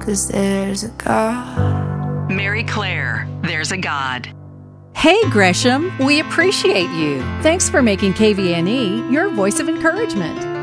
'cause there's a God. Mary Claire, There's a God. Hey, Gresham, we appreciate you. Thanks for making KVNE your voice of encouragement.